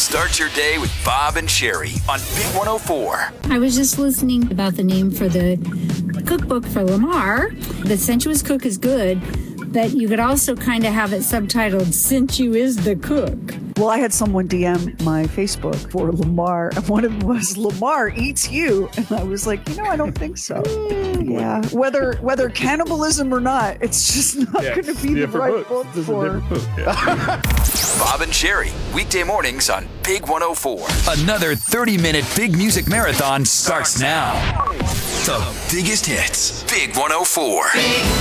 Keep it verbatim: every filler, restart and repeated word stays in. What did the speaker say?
Start your day with Bob and Sherry on Big one oh four. I was just listening about the name for the cookbook for Lamar. The Sensuous Cook is good, but you could also kind of have it subtitled, Since You Is the Cook. Well, I had someone D M my Facebook for Lamar, and one of them was, Lamar eats you. And I was like, you know, I don't think so. Yeah, whether whether cannibalism or not, it's just not Yeah, going to be the right book, book for. Book. Yeah. Bob and Sherry, weekday mornings on Big one oh four. Another thirty-minute big music marathon starts now. The biggest hits, Big one oh four.